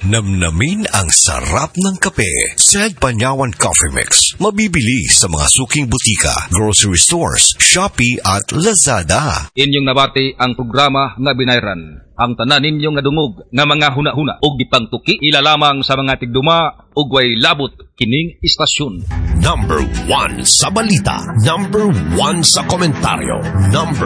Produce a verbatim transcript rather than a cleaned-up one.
Namnamin ang sarap ng kape. Sed Panyawan Coffee Mix. Mabibili sa mga suking butika, grocery stores, Shopee at Lazada. Inyong nabati ang programa nga binayran. Ang tanan ninyong nadungog nga mga huna-huna o gipangtuki ilalamang sa mga tigduma ug way labot kining istasyon. Number one sa balita. Number one sa komentaryo. Number